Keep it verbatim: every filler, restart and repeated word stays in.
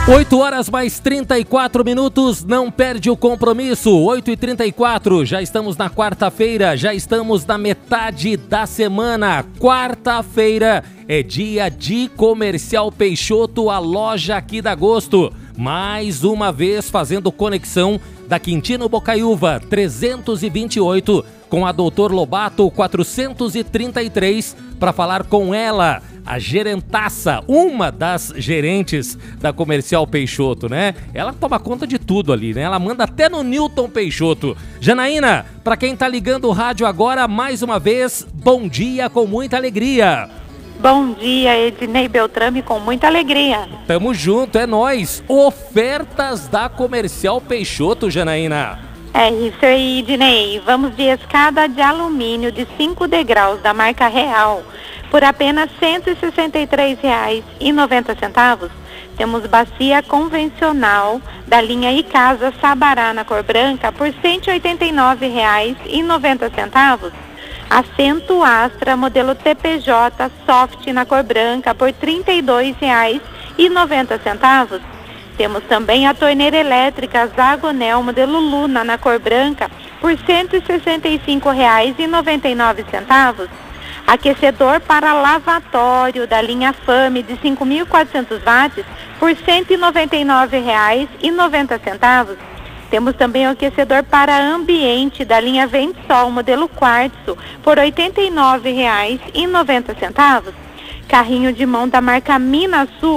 oito horas mais trinta e quatro minutos, não perde o compromisso. oito e trinta e quatro, já estamos na quarta-feira, já estamos na metade da semana. Quarta-feira é dia de Comercial Peixoto, a loja aqui da Agosto. Mais uma vez fazendo conexão da Quintino Bocaiúva trezentos e vinte e oito com a Doutor Lobato quatrocentos e trinta e três para falar com ela, a gerentaça, uma das gerentes da Comercial Peixoto, né? Ela toma conta de tudo ali, né? Ela manda até no Newton Peixoto. Janaína, para quem tá ligando o rádio agora, mais uma vez, bom dia com muita alegria. Bom dia, Ednei Beltrame, com muita alegria. Tamo junto, é nóis. Ofertas da Comercial Peixoto, Janaína. É isso aí, Ednei. Vamos de escada de alumínio de cinco degraus da marca Real por apenas cento e sessenta e três reais e noventa centavos. Temos bacia convencional da linha Icasa Sabará na cor branca por cento e oitenta e nove reais e noventa centavos. Assento Astra modelo T P J Soft na cor branca por trinta e dois reais e noventa centavos. Temos também a torneira elétrica Zagonel modelo Luna na cor branca por cento e sessenta e cinco reais e noventa e nove centavos. Aquecedor para lavatório da linha Fame de cinco mil e quatrocentos watts por cento e noventa e nove reais e noventa centavos. Temos também o aquecedor para ambiente da linha Ventsol modelo Quartzo por oitenta e nove reais e noventa centavos. Carrinho de mão da marca Minasul